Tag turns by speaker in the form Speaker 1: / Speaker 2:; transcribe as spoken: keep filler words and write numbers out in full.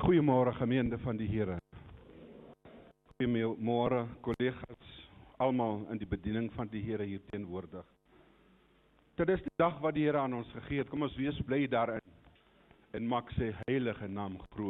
Speaker 1: Goeiemôre gemeente van die Here. Goeiemôre collega's, almal in die bediening van die Here hier teenwoordig. Dit is die dag wat die Here aan ons gegee het. Kom ons wees bly daarin en maak sy heilige naam groot.